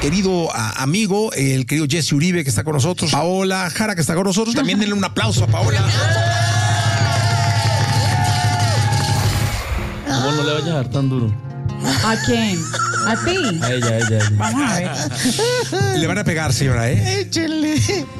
querido amigo, el querido Jesse Uribe, que está con nosotros, Paola Jara, que está con nosotros. También denle un aplauso a Paola. Amor, no le vayas a dar tan duro. ¿A quién? ¿A ti? A ella. Vamos a ver. Le van a pegar, señora, ¿eh? Échenle.